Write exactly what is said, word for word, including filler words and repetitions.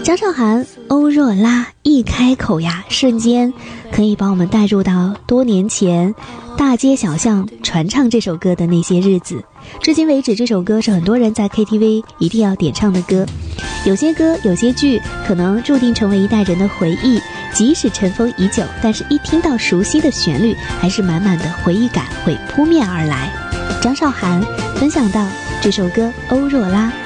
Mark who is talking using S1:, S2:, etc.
S1: 张韶涵、欧若拉一开口呀，瞬间可以把我们带入到多年前大街小巷传唱这首歌的那些日子。至今为止，这首歌是很多人在 K T V 一定要点唱的歌。有些歌有些剧可能注定成为一代人的回忆，即使尘封已久，但是一听到熟悉的旋律，还是满满的回忆感会扑面而来。张韶涵分享到这首歌《欧若拉》。